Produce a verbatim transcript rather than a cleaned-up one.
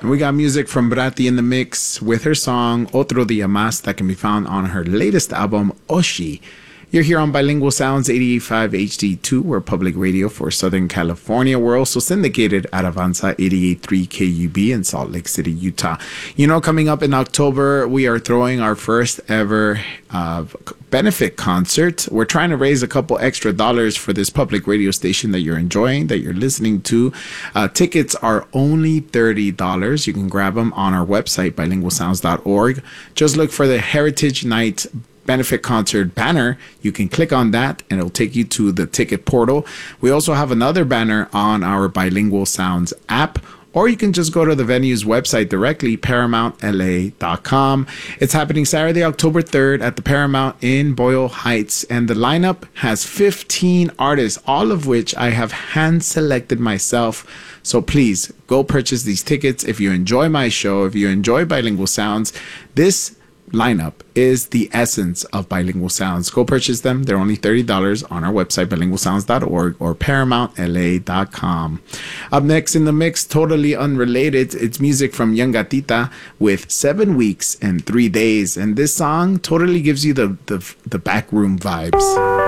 And we got music from Bratti in the mix with her song Otro Dia Más that can be found on her latest album, Oshi. You're here on Bilingual Sounds eighty-eight point five H D two. We're public radio for Southern California. We're also syndicated at Avanza eighty-eight point three K U B in Salt Lake City, Utah. You know, coming up in October, we are throwing our first ever uh, benefit concert. We're trying to raise a couple extra dollars for this public radio station that you're enjoying, that you're listening to. Uh, tickets are only thirty dollars. You can grab them on our website, bilingual sounds dot org. Just look for the Heritage Night benefit concert banner. You can click on that and it'll take you to the ticket portal. We also have another banner on our Bilingual Sounds app, or you can just go to the venue's website directly, paramount l a dot com. It's happening Saturday, October third at the Paramount in Boyle Heights, and the lineup has fifteen artists, all of which I have hand selected myself. So please go purchase these tickets. If you enjoy my show, if you enjoy Bilingual Sounds, this lineup is the essence of Bilingual Sounds. Go purchase them. They're only thirty dollars on our website, bilingual sounds dot org or paramount l a dot com. Up next in the mix, totally unrelated, it's music from Young Gatita with Seven Weeks and Three Days. And this song totally gives you the, the, the backroom vibes.